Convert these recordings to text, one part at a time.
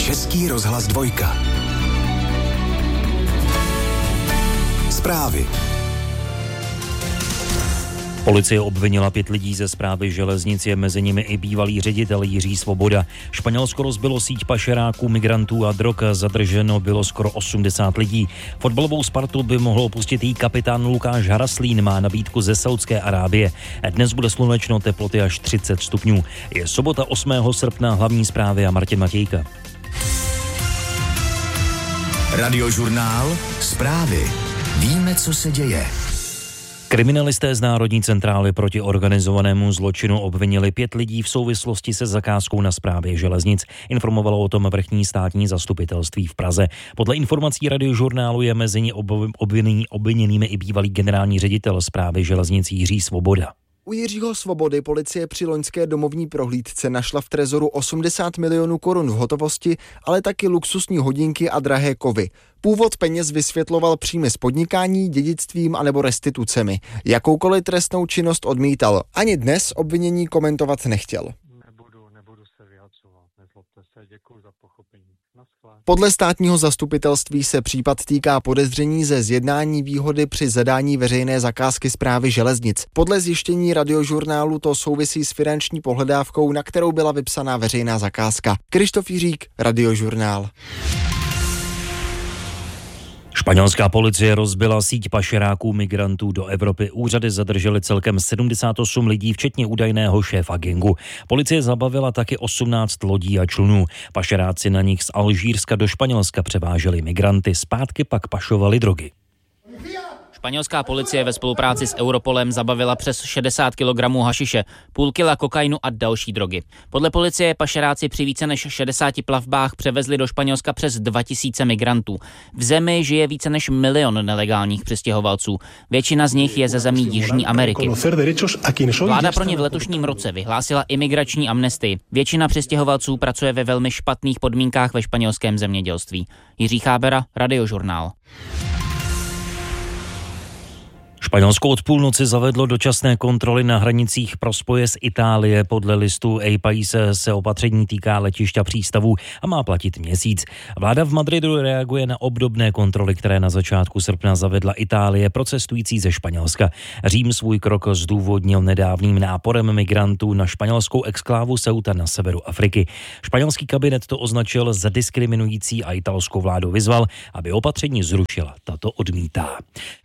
Český rozhlas 2. Zprávy. Policie obvinila 5 lidí ze správy železnic, je mezi nimi i bývalý ředitel Jiří Svoboda. Španělsko rozbilo síť pašeráků, migrantů a drog, zadrženo bylo skoro 80 lidí. Fotbalovou Spartu by mohl opustit jí kapitán Lukáš Haraslín, má nabídku ze Saudské Arábie. Dnes bude slunečno, teploty až 30 stupňů. Je sobota 8. srpna, hlavní zprávy a Martin Matějka. Radiožurnál Zprávy. Víme, co se děje. Kriminalisté z Národní centrály proti organizovanému zločinu obvinili 5 lidí v souvislosti se zakázkou na správě železnic. Informovalo o tom vrchní státní zastupitelství v Praze. Podle informací Radiožurnálu je mezi obviněnými i bývalý generální ředitel správy železnic Jiří Svoboda. U Jiřího Svobody policie při loňské domovní prohlídce našla v trezoru 80 milionů korun v hotovosti, ale taky luxusní hodinky a drahé kovy. Původ peněz vysvětloval příjmy z podnikání, dědictvím anebo restitucemi. Jakoukoliv trestnou činnost odmítal. Ani dnes obvinění komentovat nechtěl. Nebudu se vyjadřovat, nezlobte se, děkuji za pochopení. Podle státního zastupitelství se případ týká podezření ze zjednání výhody při zadání veřejné zakázky správy železnic. Podle zjištění Radiožurnálu to souvisí s finanční pohledávkou, na kterou byla vypsaná veřejná zakázka. Krištof Jiřík, Radiožurnál. Španělská policie rozbila síť pašeráků migrantů do Evropy. Úřady zadržely celkem 78 lidí, včetně údajného šéfa gangu. Policie zabavila taky 18 lodí a člunů. Pašeráci na nich z Alžírska do Španělska převáželi migranty, zpátky pak pašovali drogy. Španělská policie ve spolupráci s Europolem zabavila přes 60 kg hašiše, půl kila kokainu a další drogy. Podle policie pašeráci při více než 60 plavbách převezli do Španělska přes 2000 migrantů. V zemi žije více než 1 milion nelegálních přistěhovalců. Většina z nich je ze zemí Jižní Ameriky. Vláda pro ně v letošním roce vyhlásila imigrační amnestii. Většina přistěhovalců pracuje ve velmi špatných podmínkách ve španělském zemědělství. Jiří Chábera, Radiožurnál. Španělsko od půlnoci zavedlo dočasné kontroly na hranicích pro spoje z Itálie. Podle listu El País se opatření týká letišť a přístavů a má platit měsíc. Vláda v Madridu reaguje na obdobné kontroly, které na začátku srpna zavedla Itálie pro cestující ze Španělska. Řím svůj krok zdůvodnil nedávným náporem migrantů na španělskou exklávu Ceuta na severu Afriky. Španělský kabinet to označil za diskriminující a italskou vládu vyzval, aby opatření zrušila. Tato odmítá.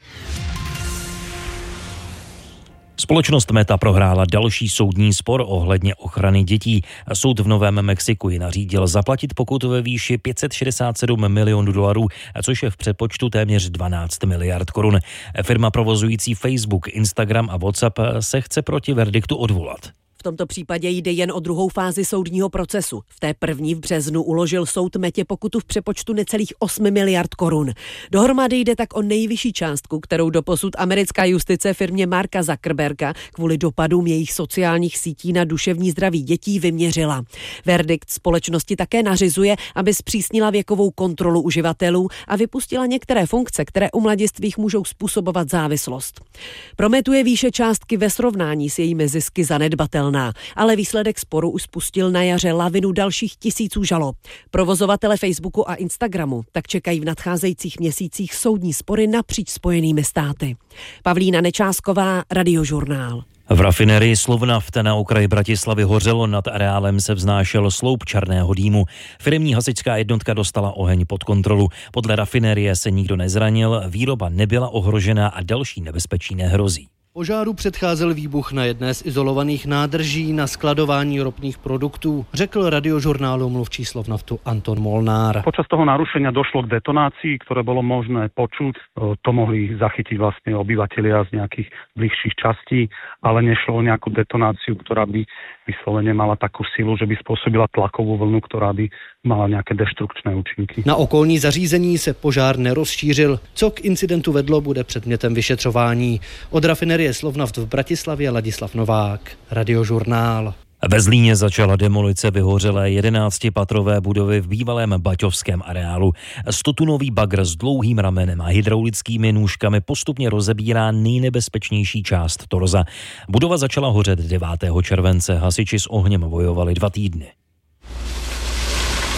Společnost Meta prohrála další soudní spor ohledně ochrany dětí. Soud v Novém Mexiku ji nařídil zaplatit pokutu ve výši $567 milionů, což je v přepočtu téměř 12 miliard korun. Firma provozující Facebook, Instagram a WhatsApp se chce proti verdiktu odvolat. V tomto případě jde jen o druhou fázi soudního procesu. V té první v březnu uložil soud Metě pokutu v přepočtu necelých 8 miliard korun. Dohromady jde tak o nejvyšší částku, kterou doposud americká justice firmě Marka Zuckerberga kvůli dopadům jejich sociálních sítí na duševní zdraví dětí vyměřila. Verdikt společnosti také nařizuje, aby zpřísnila věkovou kontrolu uživatelů a vypustila některé funkce, které u mladistvých můžou způsobovat závislost. Pro Metu je výše částky ve srovnání s jejími zisky zanedbatelná. Ale výsledek sporu už spustil na jaře lavinu dalších tisíců žalob. Provozovatele Facebooku a Instagramu tak čekají v nadcházejících měsících soudní spory napříč Spojenými státy. Pavlína Nečásková, Radiožurnál. V rafinérii Slovnaft na okraji Bratislavy hořelo, nad areálem se vznášel sloup černého dýmu. Firemní hasičská jednotka dostala oheň pod kontrolu. Podle rafinérie se nikdo nezranil, výroba nebyla ohrožena a další nebezpečí nehrozí. Požáru předcházel výbuch na jedné z izolovaných nádrží na skladování ropných produktů, řekl Radiožurnálu mluvčí Slovnaftu Anton Molnár. Počas toho narušenia došlo k detonácii, ktoré bolo možné počuť. To mohli zachytiť vlastne obyvatelia z nejakých bližších častí, ale nešlo o nejakú detonáciu, ktorá by vyslovene mala takú silu, že by spôsobila tlakovú vlnu, ktorá by mala nějaké destrukčné účinky. Na okolní zařízení se požár nerozšířil. Co k incidentu vedlo, bude předmětem vyšetřování. Od rafinerie Slovnaft v Bratislavě Ladislav Novák, Radiožurnál. Ve Zlíně začala demolice vyhořelé 11patrové budovy v bývalém baťovském areálu. 100tunový bagr s dlouhým ramenem a hydraulickými nůžkami postupně rozebírá nejnebezpečnější část torza. Budova začala hořet 9. července, hasiči s ohněm bojovali 2 týdny.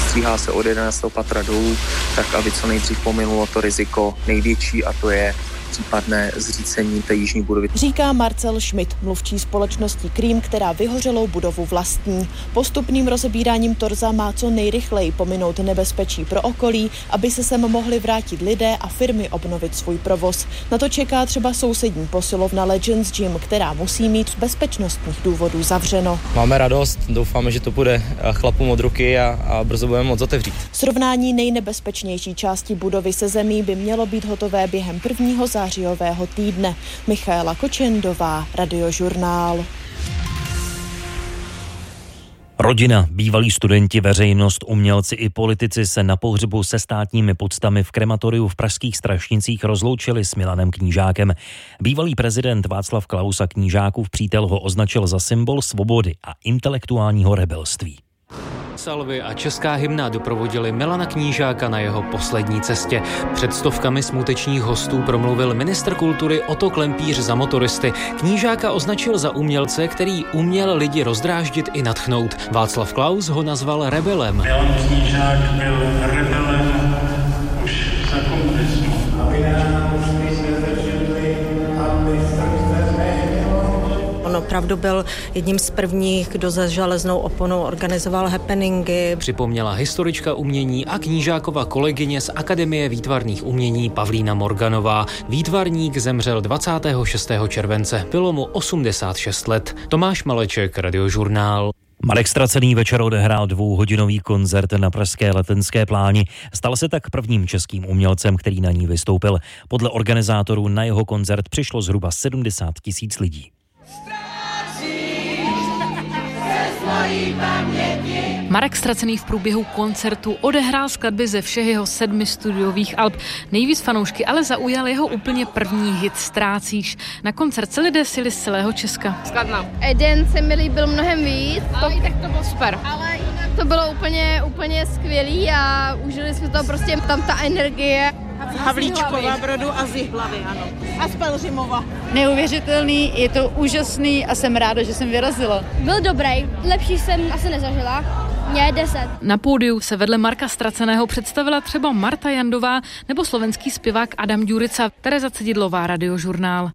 stříhá se od 11. patra dolů, tak aby co nejdřív pominulo to riziko největší, a to je případné zřícení té jižní budovy. Říká Marcel Schmidt, mluvčí společnosti Cream, která vyhořelou budovu vlastní. Postupným rozebíráním torza má co nejrychleji pominout nebezpečí pro okolí, aby se sem mohli vrátit lidé a firmy obnovit svůj provoz. Na to čeká třeba sousední posilovna Legends Gym, která musí mít z bezpečnostních důvodů zavřeno. Máme radost, doufáme, že to půjde chlapům od ruky a brzo budeme moct otevřít. Srovnání nejnebezpečnější části budovy se zemí by mělo být hotové během 1. zářijového týdne. Michaela Kočendová, Radiožurnál. Rodina, bývalí studenti, veřejnost, umělci i politici se na pohřbu se státními poctami v krematoriu v pražských Strašnicích rozloučili s Milanem Knížákem. Bývalý prezident Václav Klaus a Knížákův přítel ho označil za symbol svobody a intelektuálního rebelství. Salvy a česká hymna doprovodili Milana Knížáka na jeho poslední cestě. Před stovkami smutečních hostů promluvil ministr kultury Otto Klempíř za motoristy. Knížáka označil za umělce, který uměl lidi rozdráždit i nadchnout. Václav Klaus ho nazval rebelem. Milan Knížák byl rebelem už za komunismu. On opravdu byl jedním z prvních, kdo za železnou oponou organizoval happeningy. Připomněla historička umění a Knížákova kolegyně z Akademie výtvarných umění Pavlína Morganová. Výtvarník zemřel 26. července. Bylo mu 86 let. Tomáš Maleček, Radiožurnál. Marek Stracený večer odehrál 2hodinový koncert na pražské Letenské pláni. Stal se tak prvním českým umělcem, který na ní vystoupil. Podle organizátorů na jeho koncert přišlo zhruba 70 000 lidí. Marek Stracený v průběhu koncertu odehrál skladby ze všech jeho 7 studiových alb. Nejvíc fanoušky ale zaujal jeho úplně první hit Ztrácíš. Na koncert se lidé sjeli z celého Česka. Skladná. Eden se mi líbil mnohem víc. Tak to bylo super. Ale jinak to bylo úplně skvělý a užili jsme to, prostě tam ta energie. Havlíčková Brodu a z Jihlavy, ano. A z Pelhřimova. Neuvěřitelný, je to úžasný a jsem ráda, že jsem vyrazila. Byl dobrý, lepší jsem asi nezažila. Mě 10. Na pódiu se vedle Marka Straceného představila třeba Marta Jandová nebo slovenský zpěvák Adam Ďurica. Tereza Cedidlová, Radiožurnál.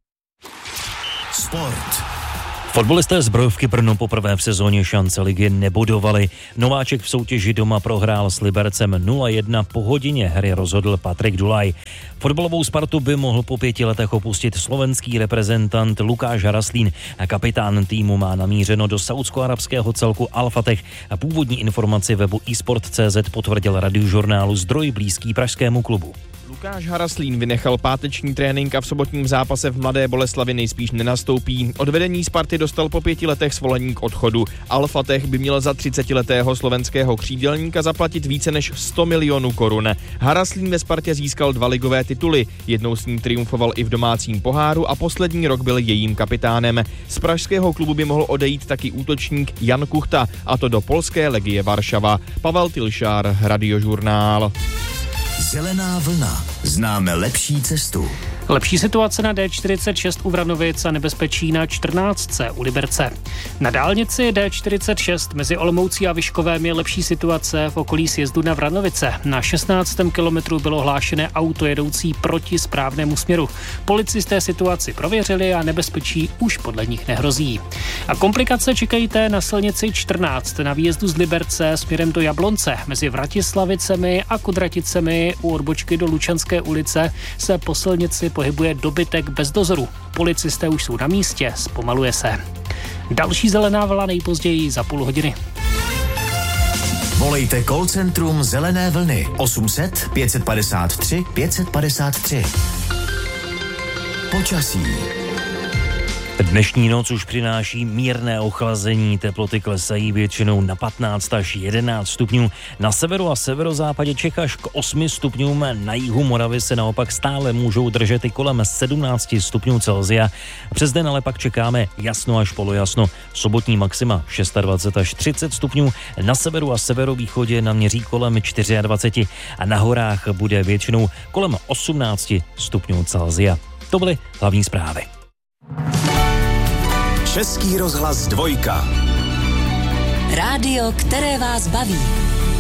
Sport. Fotbalisté Zbrojovky Brno poprvé v sezóně šance ligy nebodovali. Nováček v soutěži doma prohrál s Libercem 0-1, po hodině hry rozhodl Patrik Dulaj. Fotbalovou Spartu by mohl po 5 letech opustit slovenský reprezentant Lukáš Haraslín. Kapitán týmu má namířeno do saúdsko-arabského celku Al-Fateh. Původní informaci webu eSport.cz potvrdil Radiožurnálu zdroj blízký pražskému klubu. Lukáš Haraslín vynechal páteční trénink a v sobotním zápase v Mladé Boleslavi nejspíš nenastoupí. Od vedení Sparty dostal po 5 letech svolení k odchodu. Al-Fateh by měl za 30letého slovenského křídelníka zaplatit více než 100 milionů korun. Haraslín ve Spartě získal 2 ligové tituly. Jednou s ním triumfoval i v domácím poháru a poslední rok byl jejím kapitánem. Z pražského klubu by mohl odejít taky útočník Jan Kuchta, a to do polské Legie Varšava. Pavel Tilšár, Radiožurnál. Zelená vlna. Známe lepší cestu. Lepší situace na D46 u Vranovic a nebezpečí na 14. u Liberce. Na dálnici D46 mezi Olomoucí a Vyškovem je lepší situace v okolí sjezdu na Vranovice. Na 16. kilometru bylo hlášené auto jedoucí proti správnému směru. Policisté situaci prověřili a nebezpečí už podle nich nehrozí. A komplikace čekejte na silnici 14 na výjezdu z Liberce směrem do Jablonce. Mezi Vratislavicemi a Kudraticemi u odbočky do Lučanské ulice se po silnici pohybuje dobytek bez dozoru. Policisté už jsou na místě, zpomaluje se. Další zelená vlna nejpozději za půl hodiny. Volejte call centrum Zelené vlny 800 553 553. Počasí. Dnešní noc už přináší mírné ochlazení, teploty klesají většinou na 15 až 11 stupňů. Na severu a severozápadě Čech až k 8 stupňům, na jihu Moravy se naopak stále můžou držet i kolem 17 stupňů Celsia. Přes den ale pak čekáme jasno až polojasno. Sobotní maxima 26 až 30 stupňů, na severu a severovýchodě naměří kolem 24 a na horách bude většinou kolem 18 stupňů Celsia. To byly hlavní zprávy. Český rozhlas 2. Rádio, které vás baví.